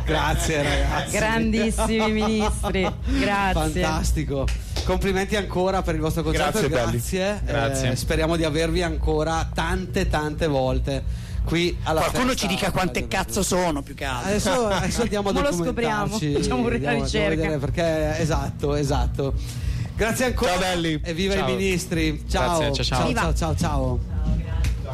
Grazie ragazzi. Grandissimi ministri, grazie. Fantastico. Complimenti ancora per il vostro concerto. Grazie. Speriamo di avervi ancora tante volte qui alla Qualcuno festa. ci dica quante cazzo sono, più che altro. Adesso andiamo a lo documentarci. scopriamo, facciamo una ricerca. Perché esatto. Grazie ancora. Ciao belli. E viva Ciao. I ministri. Ciao. Grazie, ciao. Ciao.